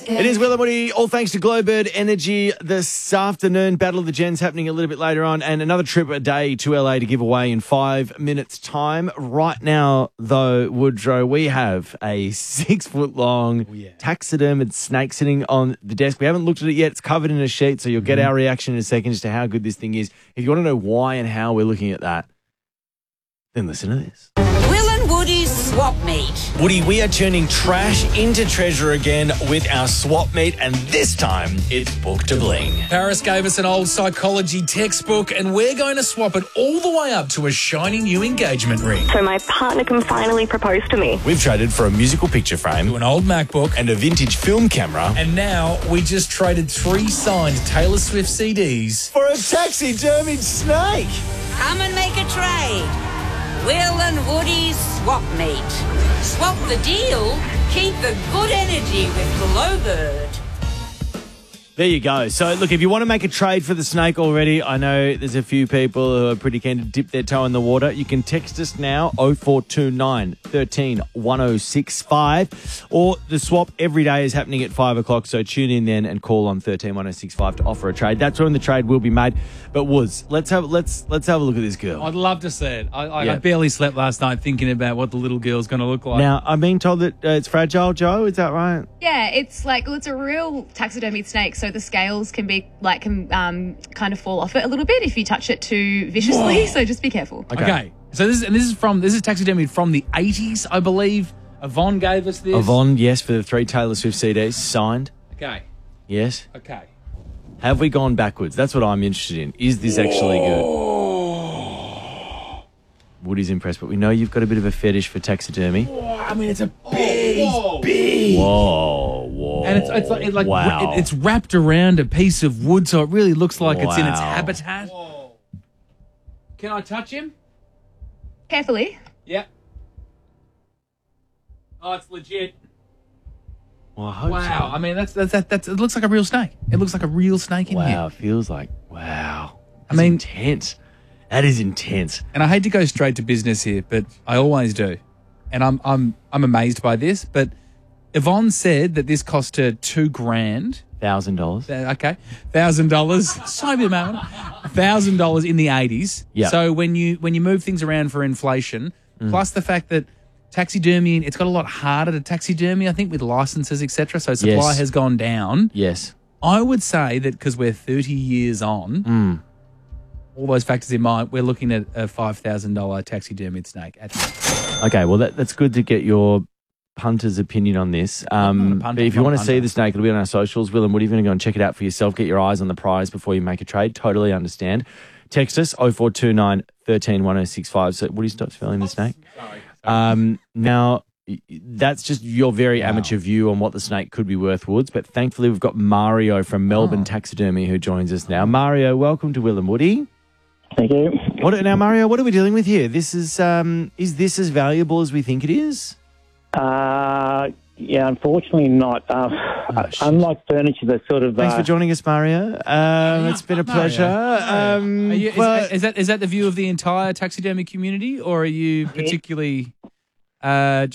It is Will and Woody, all thanks to Glowbird Energy this afternoon. Battle of the Gens happening a little bit later on, and another trip a day to LA to give away in 5 minutes' time. Right now, though, Woodrow, we have a 6-foot-long taxidermed snake sitting on the desk. We haven't looked at it yet. It's covered in a sheet, so you'll get our reaction in a second as to how good this thing is. If you want to know why and how we're looking at that, then listen to this. Will and Woody's Swap Meet. Woody, we are turning trash into treasure again with our swap meet, and this time it's Book to Bling. Paris gave us an old psychology textbook, and we're going to swap it all the way up to a shiny new engagement ring. So my partner can finally propose to me. We've traded for a musical picture frame, To an old MacBook, and a vintage film camera, and now we just traded 3 signed Taylor Swift CDs. for a taxidermied snake. Come and make a trade. Will and Woody's Swap Meet. Swap the deal, keep the good energy with Glowbird. There you go. So, look, if you want to make a trade for the snake already, I know there's a few people who are pretty keen to dip their toe in the water. You can text us now, 0429 13 1065. Or the swap every day is happening at 5 o'clock, so tune in then and call on 13 1065 to offer a trade. That's when the trade will be made. But, Woods, let's have a look at this girl. I'd love to see it. I Yeah. barely slept last night thinking about what the little girl's going to look like. Now, I'm being told that it's fragile, Joe. Is that right? Yeah, it's like, well, it's a real taxidermied snake, so the scales can be like kind of fall off it a little bit if you touch it too viciously. So just be careful. Okay. So this is taxidermy from the 80s, I believe. Yvonne gave us this. Yvonne, yes, for the 3 Taylor Swift CDs, signed. Okay. Yes. Okay. Have we gone backwards? That's what I'm interested in. Is this actually good? Woody's impressed, but we know you've got a bit of a fetish for taxidermy. I mean, it's a big. Whoa. And it's like wow. it's wrapped around a piece of wood, so it really looks like it's in its Wow. habitat. Can I touch him? Carefully. Yeah. Oh, it's legit. Well, I hope Wow. so. I mean, that's it looks like a real snake. It looks like a real snake in here. Wow, it feels like, wow. I mean- intense. That is intense. And I hate to go straight to business here, but I always do. And I'm amazed by this, but Yvonne said that this cost her $2,000. $1,000. Okay, $1,000. Sorry, man. $1,000 in the 80s. Yeah. So when you move things around for inflation, plus the fact that taxidermy, it's got a lot harder to taxidermy, I think, with licenses, etc. So supply Yes. has gone down. Yes. I would say that because we're 30 years on, all those factors in mind, we're looking at a $5,000 taxidermied snake. Okay, well, that's good to get your punter's opinion on this. punter, But if you not want a to see punter. the snake, it'll be on our socials. Will and Woody, if you're going to go and check it out for yourself, get your eyes on the prize before you make a trade. Totally understand. Text us, 0429 13 1065. So Woody stops filling the snake. Now, that's just your very amateur view on what the snake could be worth, Woods. But thankfully, we've got Mario from Melbourne Taxidermy who joins us now. Mario, welcome to Will and Woody. Thank you. Now, Mario, what are we dealing with here? This is this as valuable as we think it is? Yeah, unfortunately not. shit. Unlike furniture, that sort of... Thanks for joining us, Mario. It's been a pleasure. Is that the view of the entire taxidermy community, or are you particularly